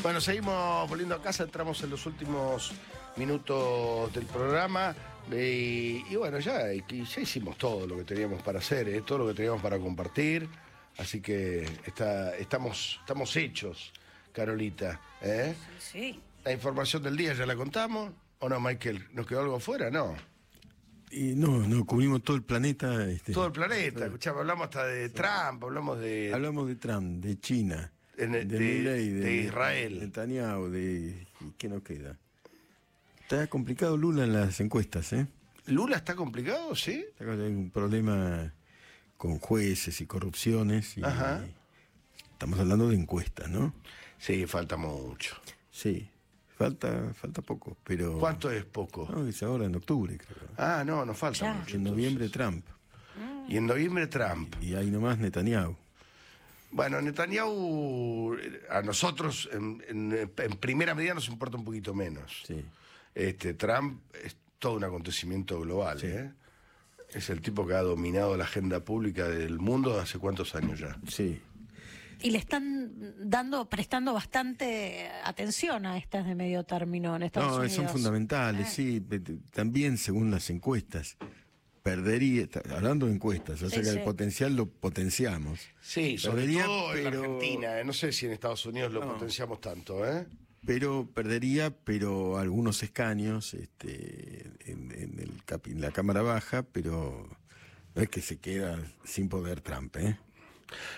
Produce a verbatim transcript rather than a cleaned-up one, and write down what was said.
Bueno, seguimos volviendo a casa, entramos en los últimos minutos del programa y, y bueno, ya, ya hicimos todo lo que teníamos para hacer, ¿eh? Todo lo que teníamos para compartir, así que está, estamos, estamos hechos, Carolita. ¿eh? Sí, sí. La información del día ya la contamos, ¿o no, Michael? ¿Nos quedó algo afuera? No. Y no, no, cubrimos todo el planeta. Este, todo el planeta, escuchamos, hablamos hasta de Trump, hablamos de... Hablamos de Trump, de China, de, de, de, Milei, de, de Israel. De Netanyahu, de... ¿Y qué nos queda? Está complicado Lula en las encuestas, ¿eh? ¿Lula está complicado, sí? Hay un problema con jueces y corrupciones. Y Ajá. Estamos hablando de encuestas, ¿no? Sí, falta mucho. Sí, falta falta poco, pero... ¿Cuánto es poco? No, es ahora en octubre, creo. Ah, no, no falta Ya. mucho. En noviembre Trump. Y en noviembre Trump. Y ahí nomás Netanyahu. Bueno, Netanyahu, a nosotros en, en, en primera medida nos importa un poquito menos. Sí. Este, Trump es todo un acontecimiento global, Sí. ¿eh? Es el tipo que ha dominado la agenda pública del mundo hace cuántos años ya. Sí. Y le están dando, prestando bastante atención a estas de medio término en Estados No, Unidos. son fundamentales, Eh. sí. También según las encuestas. Perdería, hablando de encuestas, o sea Sí, que sí. el potencial lo potenciamos. Sí, sobre Perdería, todo en pero- Argentina. ¿eh? No sé si en Estados Unidos lo No. potenciamos tanto, ¿eh? Pero perdería, pero algunos escaños este, en, en el capi- en la Cámara Baja, pero no es que se queda sin poder Trump, ¿eh?